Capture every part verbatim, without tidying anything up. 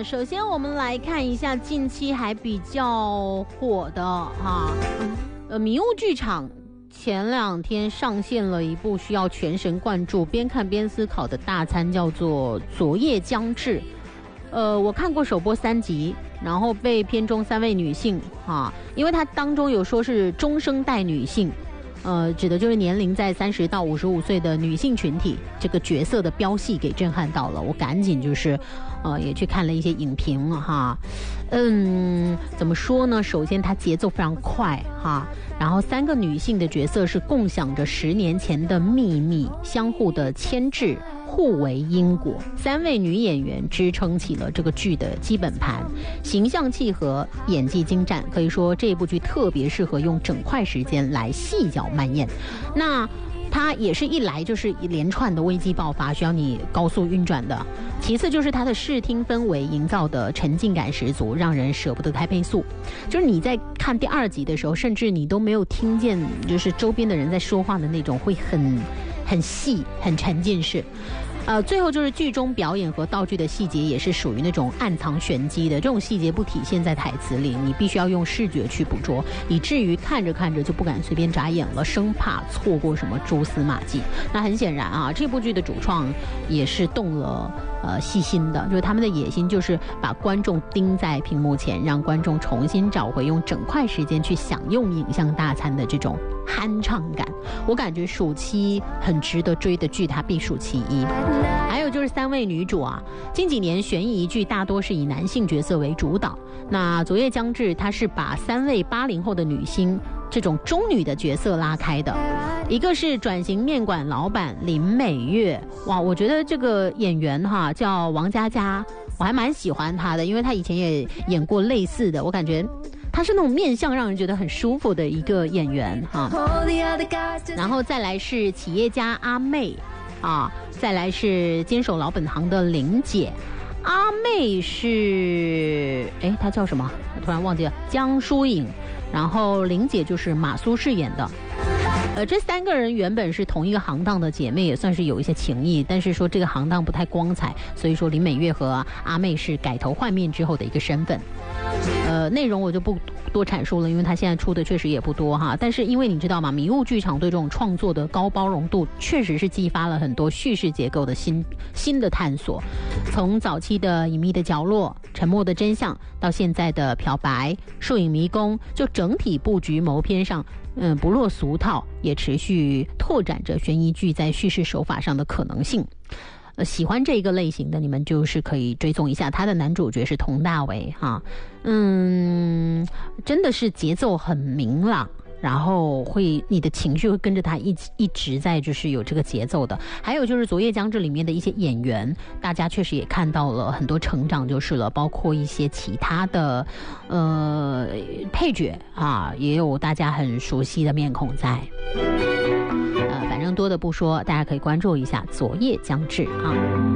首先我们来看一下近期还比较火的哈，呃，迷雾剧场前两天上线了一部需要全神贯注、边看边思考的大餐，叫做《昨夜将至》。呃，我看过首播三集，然后被片中三位女性啊，因为它当中有说是中生代女性。呃，指的就是年龄在三十到五十五岁的女性群体，这个角色的标戏给震撼到了，我赶紧就是，呃，也去看了一些影评哈，嗯，怎么说呢？首先它节奏非常快哈，然后三个女性的角色是共享着十年前的秘密，相互的牵制，互为因果。三位女演员支撑起了这个剧的基本盘，形象契合，演技精湛，可以说这部剧特别适合用整块时间来细嚼慢咽。那它也是一来就是一连串的危机爆发，需要你高速运转的。其次就是它的视听氛围营造的沉浸感十足，让人舍不得开配速。就是你在看第二集的时候，甚至你都没有听见就是周边的人在说话的那种，会很很细很沉浸式。呃，最后就是剧中表演和道具的细节也是属于那种暗藏玄机的，这种细节不体现在台词里，你必须要用视觉去捕捉，以至于看着看着就不敢随便眨眼了，生怕错过什么蛛丝马迹。那很显然啊，这部剧的主创也是动了呃细心的，就是他们的野心就是把观众盯在屏幕前，让观众重新找回用整块时间去享用影像大餐的这种酣畅感。我感觉暑期很值得追的剧，它必属其一。还有就是三位女主啊，近几年悬疑剧大多是以男性角色为主导，那《昨夜将至》它是把三位八零后的女星这种中女的角色拉开的。一个是转型面馆老板林美月，哇，我觉得这个演员哈叫王佳佳，我还蛮喜欢她的，因为她以前也演过类似的，我感觉她是那种面相让人觉得很舒服的一个演员哈。然后再来是企业家阿妹啊，再来是坚守老本行的玲姐。阿妹是哎，她叫什么？我突然忘记了，江疏影。然后玲姐就是马苏饰演的。呃，这三个人原本是同一个行当的姐妹，也算是有一些情谊，但是说这个行当不太光彩，所以说林美月和阿妹是改头换面之后的一个身份。呃，内容我就不多阐述了，因为他现在出的确实也不多哈。但是因为你知道吗，迷雾剧场对这种创作的高包容度，确实是激发了很多叙事结构的新新的探索。从早期的隐秘的角落、沉默的真相，到现在的漂白、摄影迷宫，就整体布局谋篇上，嗯，不落俗套，也持续拓展着悬疑剧在叙事手法上的可能性。呃，喜欢这个类型的你们就是可以追踪一下，他的男主角是佟大为哈，嗯，真的是节奏很明朗，然后会你的情绪会跟着他一一直在就是有这个节奏的。还有就是《昨夜将至》里面的一些演员，大家确实也看到了很多成长就是了，包括一些其他的呃配角啊，也有大家很熟悉的面孔在。呃，反正多的不说，大家可以关注一下《昨夜将至》啊。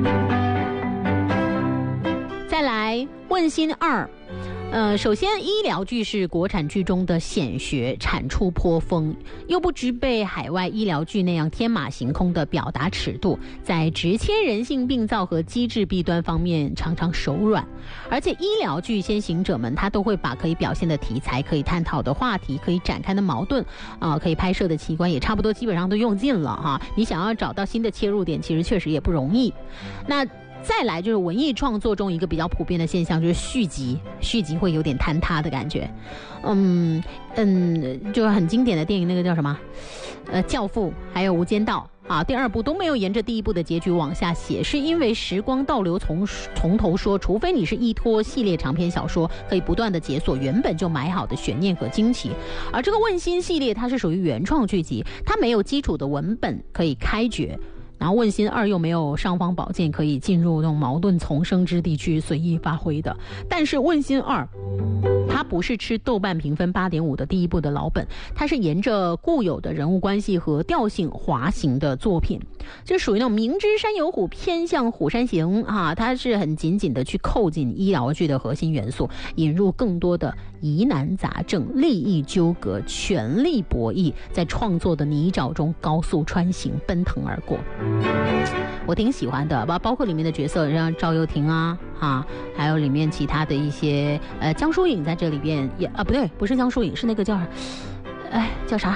再来《问心二》。呃，首先医疗剧是国产剧中的显学，产出颇丰，又不具备海外医疗剧那样天马行空的表达尺度，在直切人性病灶和机制弊端方面常常手软。而且医疗剧先行者们，他都会把可以表现的题材、可以探讨的话题、可以展开的矛盾啊、呃，可以拍摄的奇观也差不多基本上都用尽了哈。你想要找到新的切入点，其实确实也不容易。那再来就是文艺创作中一个比较普遍的现象，就是续集，续集会有点坍塌的感觉。嗯嗯，就是很经典的电影，那个叫什么？呃，《教父》还有《无间道》啊，第二部都没有沿着第一部的结局往下写，是因为时光倒流从从头说，除非你是依托系列长篇小说，可以不断的解锁原本就埋好的悬念和惊奇。而这个问心系列，它是属于原创剧集，它没有基础的文本可以开掘。然后问心二又没有尚方宝剑可以进入那种矛盾丛生之地去随意发挥的，但是问心二它不是吃豆瓣评分 八点五 的第一部的老本，它是沿着固有的人物关系和调性滑行的作品，就属于那种明知山有虎偏向虎山行啊，它是很紧紧的去扣紧医疗剧的核心元素，引入更多的疑难杂症、利益纠葛、权力博弈，在创作的泥沼中高速穿行奔腾而过。 我挺喜欢的，包包括里面的角色，像赵又廷啊，啊，还有里面其他的一些，呃，江疏影在这里边也啊，不对，不是江疏影，是那个叫，哎，叫啥？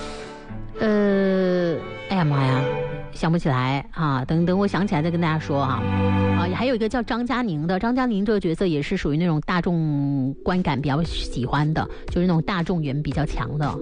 呃，哎呀妈呀！想不起来啊，等等我想起来再跟大家说哈。啊，还有一个叫张嘉宁的，张嘉宁这个角色也是属于那种大众观感比较喜欢的，就是那种大众缘比较强的啊。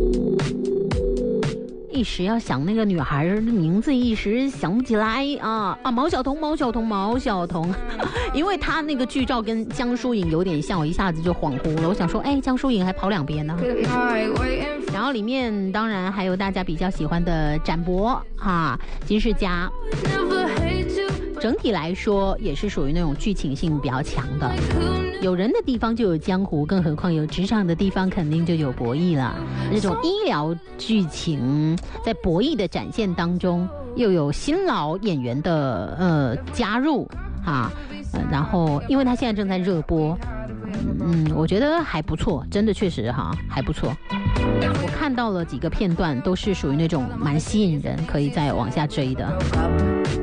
一时要想那个女孩的名字，一时想不起来啊啊！毛晓彤，毛晓彤，毛晓彤，因为她那个剧照跟江疏影有点像，我一下子就恍惚了。我想说，哎，江疏影还跑两边呢。然后里面当然还有大家比较喜欢的展博哈，金世佳。整体来说也是属于那种剧情性比较强的，有人的地方就有江湖，更何况有职场的地方肯定就有博弈了。那种医疗剧情在博弈的展现当中，又有新老演员的呃加入啊、呃，然后因为他现在正在热播，嗯，我觉得还不错，真的确实哈还不错。我看到了几个片段，都是属于那种蛮吸引人，可以再往下追的。